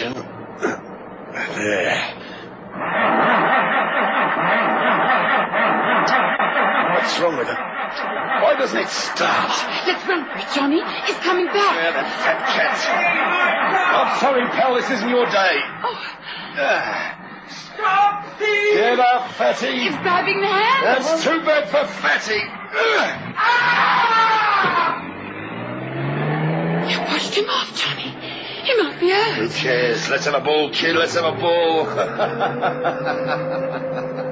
position. There. What's wrong with it? Why doesn't it start? Let's run for it, Johnny. He's coming back. Yeah, that fat cat. I'm sorry, pal. This isn't your day. Stop, thief! Get up, Fatty. He's grabbing the hand. That's too bad for Fatty. You pushed him off, Johnny. He might be hurt. Who cares? Let's have a ball, kid. Let's have a ball.